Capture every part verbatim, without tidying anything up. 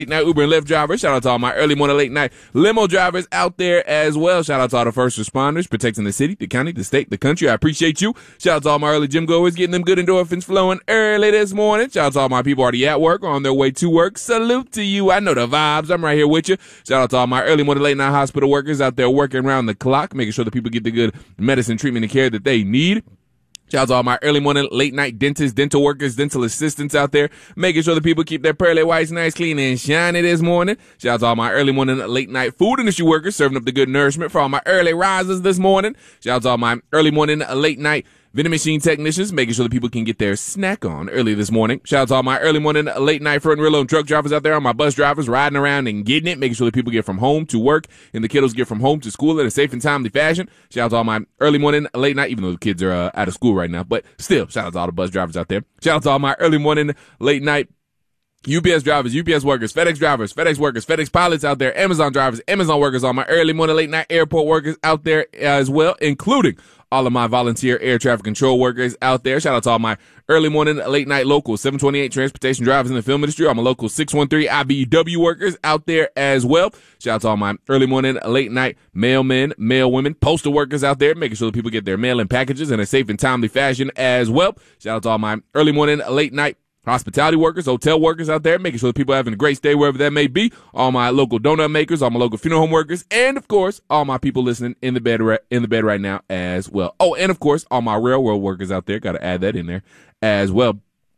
night Uber and Lyft drivers. Shout out to all my early morning, late night limo drivers out there as well. Shout out to all the first responders protecting the city, the county, the state, the country. I appreciate you. Shout out to all my early gym goers getting them good endorphins flowing early this morning. Shout out to all my people already at work or on their way to work. Salute to you. I know the vibes. I'm right here with you. Shout out to all my early morning, late night hospital workers out there working around the clock, making sure that people get the good medicine, treatment, and care that they need. Shout out to all my early morning, late night dentists, dental workers, dental assistants out there, making sure that people keep their pearly whites nice, clean, and shiny this morning. Shout out to all my early morning, late night food industry workers, serving up the good nourishment for all my early risers this morning. Shout out to all my early morning, late night vending machine technicians, making sure that people can get their snack on early this morning. Shout out to all my early morning, late night front and rear load truck drivers out there, all my bus drivers riding around and getting it, making sure that people get from home to work and the kiddos get from home to school in a safe and timely fashion. Shout out to all my early morning, late night, even though the kids are uh, out of school right now, but still, shout out to all the bus drivers out there. Shout out to all my early morning, late night U P S drivers, U P S workers, FedEx drivers, FedEx workers, FedEx pilots out there, Amazon drivers, Amazon workers, all my early morning, late night airport workers out there as well, including all of my volunteer air traffic control workers out there. Shout out to all my early morning, late night local seven twenty-eight transportation drivers in the film industry, all my local six one three I B W workers out there as well. Shout out to all my early morning, late night mailmen, mail women, postal workers out there, making sure that people get their mail and packages in a safe and timely fashion as well. Shout out to all my early morning, late night hospitality workers, hotel workers out there, making sure that people are having a great stay wherever that may be. All my local donut makers, all my local funeral home workers, and of course, all my people listening in the bed right, in the bed right now as well. Oh, and of course, all my railroad workers out there. Got to add that in there as well.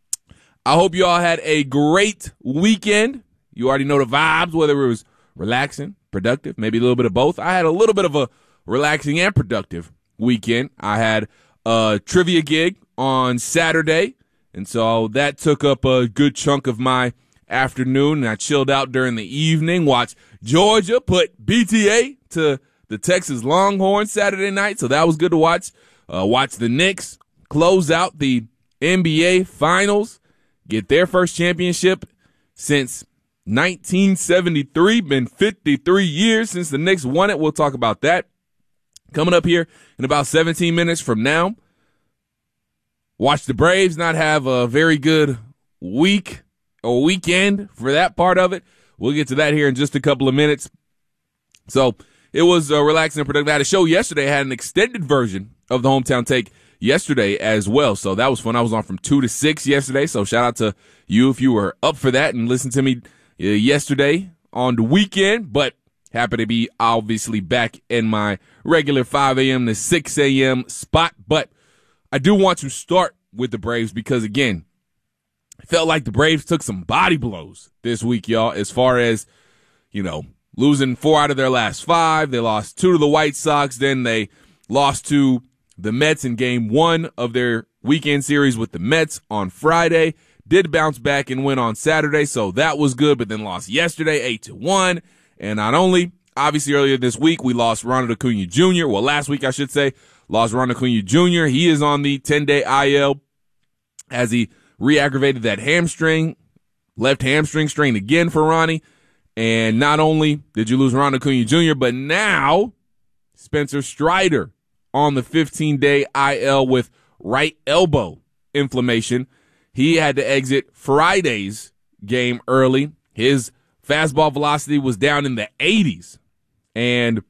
I hope you all had a great weekend. You already know the vibes, whether it was relaxing, productive, maybe a little bit of both. I had a little bit of a relaxing and productive weekend. I had a trivia gig on Saturday. And so that took up a good chunk of my afternoon, and I chilled out during the evening, watched Georgia put B T A to the Texas Longhorns Saturday night, so that was good to watch. Uh, watch the Knicks close out the N B A Finals, get their first championship since nineteen seventy-three, been fifty-three years since the Knicks won it. We'll talk about that coming up here in about seventeen minutes from now. Watch the Braves not have a very good week or weekend for that part of it. We'll get to that here in just a couple of minutes. So it was uh, relaxing and productive. I had a show yesterday. I had an extended version of the Hometown Take yesterday as well. So that was fun. I was on from two to six yesterday. So shout out to you if you were up for that and listened to me uh, yesterday on the weekend. But happy to be obviously back in my regular five a.m. to six a.m. spot. But I do want to start with the Braves because, again, it felt like the Braves took some body blows this week, y'all, as far as, you know, losing four out of their last five. They lost two to the White Sox. Then they lost to the Mets in game one of their weekend series with the Mets on Friday. Did bounce back and win on Saturday, so that was good, but then lost yesterday eight to one. And not only, obviously earlier this week, we lost Ronald Acuna Junior Well, last week, I should say. Lost Ronald Acuna Junior He is on the ten-day I L as he re-aggravated that hamstring, left hamstring strain again for Ronnie. And not only did you lose Ronald Acuna Junior, but now Spencer Strider on the fifteen-day I L with right elbow inflammation. He had to exit Friday's game early. His fastball velocity was down in the eighties. And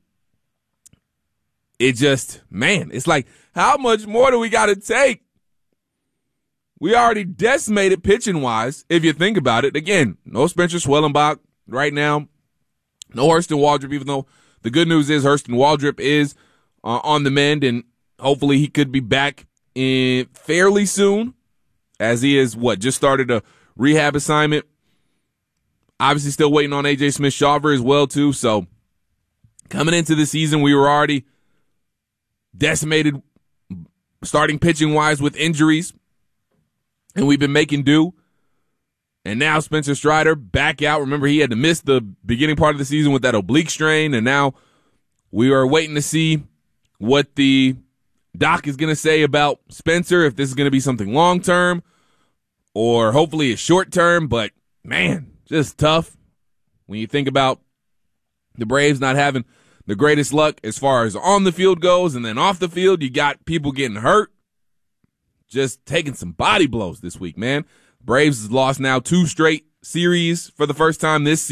it just, man, it's like, how much more do we got to take? We already decimated pitching-wise, if you think about it. Again, no Spencer Swellenbach right now. No Hurston Waldrop, even though the good news is Hurston Waldrop is uh, on the mend, and hopefully he could be back in fairly soon, as he is, what, just started a rehab assignment. Obviously still waiting on A J Smith-Shawver as well, too. So coming into the season, we were already decimated starting pitching-wise with injuries, and we've been making do. And now Spencer Strider back out. Remember, he had to miss the beginning part of the season with that oblique strain, and now we are waiting to see what the doc is going to say about Spencer, if this is going to be something long-term or hopefully a short-term. But, man, just tough when you think about the Braves not having the greatest luck as far as on the field goes, and then off the field, you got people getting hurt. Just taking some body blows this week, man. Braves has lost now two straight series for the first time this